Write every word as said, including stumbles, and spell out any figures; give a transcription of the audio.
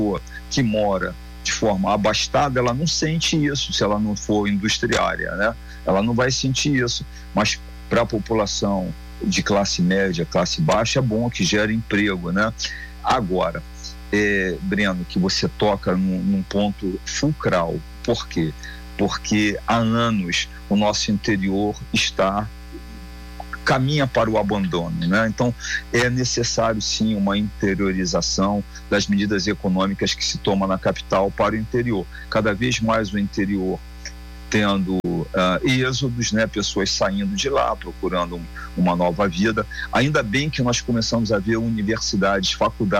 que mora de forma abastada, ela não sente isso se ela não for industriária, né? Ela não vai sentir isso, mas para a população de classe média, classe baixa, é bom que gere emprego, né? Agora, é, Breno, que você toca num, num ponto fulcral. Por quê? Porque há anos o nosso interior está caminha para o abandono, né? Então é necessário sim uma interiorização das medidas econômicas que se tomam na capital para o interior. Cada vez mais o interior tendo uh, êxodos, né? Pessoas saindo de lá, procurando um, uma nova vida. Ainda bem que nós começamos a ver universidades, faculdades